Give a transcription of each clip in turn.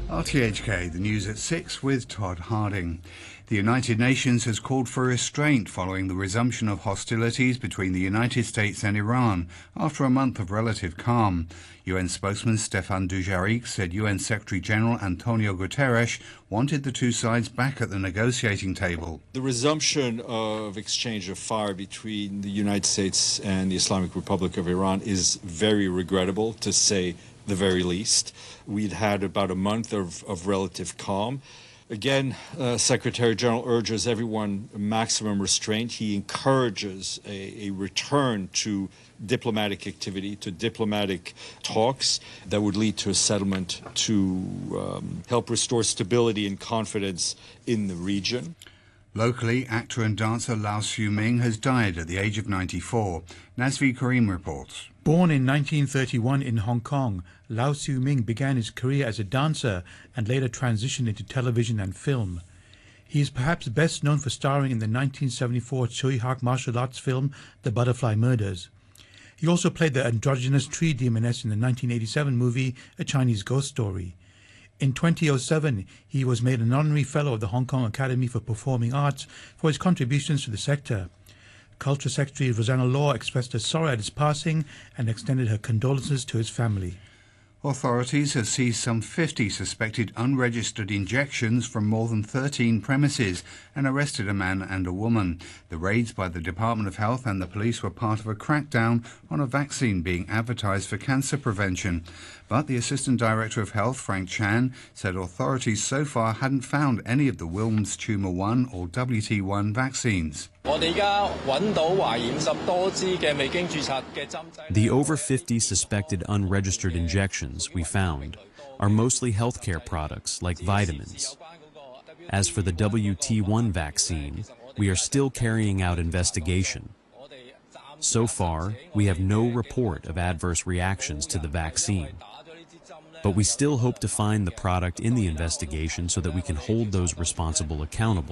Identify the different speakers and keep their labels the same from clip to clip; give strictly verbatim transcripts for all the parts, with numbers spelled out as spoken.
Speaker 1: R T H K, the news at six with Todd Harding. The United Nations has called for restraint following the resumption of hostilities between the United States and Iran after a month of relative calm. U N spokesman Stéphane Dujarric said U N Secretary-General Antonio Guterres wanted the two sides back at the negotiating table.
Speaker 2: The resumption of exchange of fire between the United States and the Islamic Republic of Iran is very regrettable, to say the very least. We'd had about a month of, of relative calm. Again, uh, Secretary General urges everyone maximum restraint. He encourages a, a return to diplomatic activity, to diplomatic talks that would lead to a settlement to um, help restore stability and confidence in the region.
Speaker 1: Locally, actor and dancer Lau Siu-ming has died at the age of ninety-four. Nazvi Karim reports.
Speaker 3: Born in nineteen thirty-one in Hong Kong, Lau Siu-ming began his career as a dancer and later transitioned into television and film. He is perhaps best known for starring in the nineteen seventy-four Tsui Hark martial arts film The Butterfly Murders. He also played the androgynous tree demoness in the nineteen eighty-seven movie A Chinese Ghost Story. In two thousand seven, he was made an honorary fellow of the Hong Kong Academy for Performing Arts for his contributions to the sector. Culture Secretary Rosanna Law expressed her sorrow at his passing and extended her condolences to his family.
Speaker 1: Authorities have seized some fifty suspected unregistered injections from more than thirteen premises and arrested a man and a woman. The raids by the Department of Health and the police were part of a crackdown on a vaccine being advertised for cancer prevention. But the Assistant Director of Health, Frank Chan, said authorities so far hadn't found any of the Wilms Tumor one or W T one vaccines.
Speaker 4: The over fifty suspected unregistered injections we found are mostly healthcare products like vitamins. As for the W T one vaccine, we are still carrying out investigation. So far, we have no report of adverse reactions to the vaccine. But we still hope to find the product in the investigation so that we can hold those responsible accountable.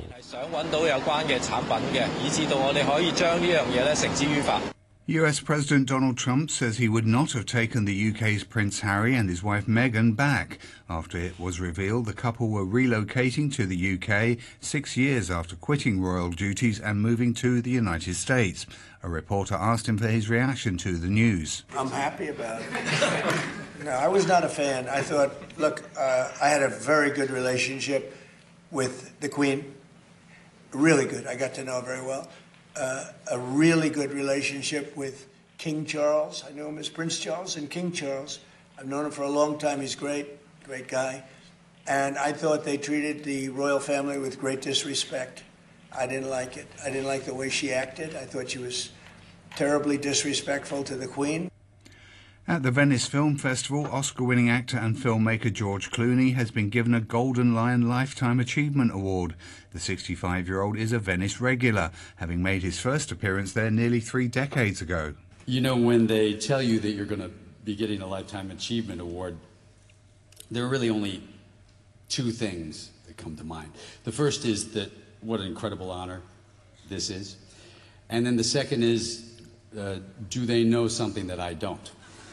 Speaker 1: U S President Donald Trump says he would not have taken the U K's Prince Harry and his wife Meghan back after it was revealed the couple were relocating to the U K six years after quitting royal duties and moving to the United States. A reporter asked him for his reaction to the news.
Speaker 5: I'm happy about it. No, I was not a fan. I thought, look, uh, I had a very good relationship with the Queen. Really good. I got to know her very well. Uh, a really good relationship with King Charles. I knew him as Prince Charles and King Charles. I've known him for a long time. He's great, great guy. And I thought they treated the royal family with great disrespect. I didn't like it. I didn't like the way she acted. I thought she was terribly disrespectful to the Queen.
Speaker 1: At the Venice Film Festival, Oscar-winning actor and filmmaker George Clooney has been given a Golden Lion Lifetime Achievement Award. The sixty-five-year-old is a Venice regular, having made his first appearance there nearly three decades ago.
Speaker 6: You know, when they tell you that you're going to be getting a Lifetime Achievement Award, there are really only two things that come to mind. The first is that what an incredible honor this is. And then the second is, uh, do they know something that I don't?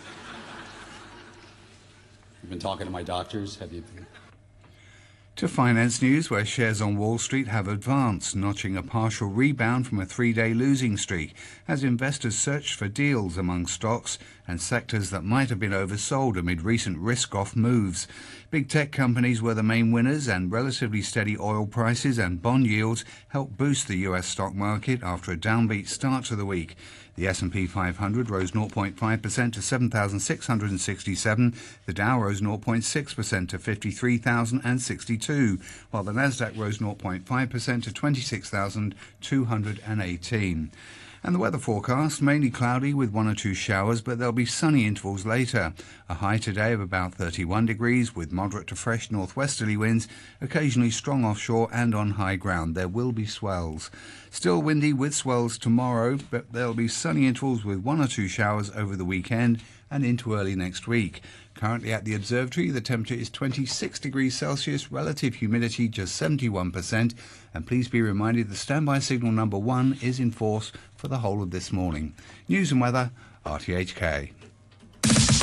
Speaker 6: You've been talking to my doctors, have you?
Speaker 1: To finance news, where shares on Wall Street have advanced, notching a partial rebound from a three-day losing streak as investors searched for deals among stocks and sectors that might have been oversold amid recent risk-off moves. Big tech companies were the main winners, and relatively steady oil prices and bond yields helped boost the U S stock market after a downbeat start to the week. The S and P five hundred rose zero point five percent to seven thousand six hundred sixty-seven. The Dow rose zero point six percent to fifty-three thousand sixty-two, while the Nasdaq rose zero point five percent to twenty-six thousand two hundred eighteen. And the weather forecast, mainly cloudy with one or two showers, but there'll be sunny intervals later. A high today of about thirty-one degrees with moderate to fresh northwesterly winds, occasionally strong offshore and on high ground. There will be swells. Still windy with swells tomorrow, but there'll be sunny intervals with one or two showers over the weekend and into early next week. Currently at the observatory, the temperature is twenty-six degrees Celsius, relative humidity just seventy-one percent, and please be reminded the standby signal number one is in force for the whole of this morning. News and weather, R T H K.